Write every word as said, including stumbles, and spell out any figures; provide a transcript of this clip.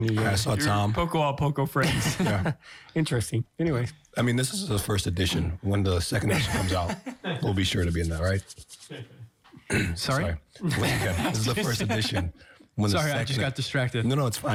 I saw You're Tom. Poco all Poco friends. Yeah. Interesting. Anyway, I mean, this is the first edition. When the second edition comes out, we'll be sure to be in that, right? Sorry? Sorry. Once again, this is the first edition. When the Sorry, I just second- got distracted. No, no, it's fine.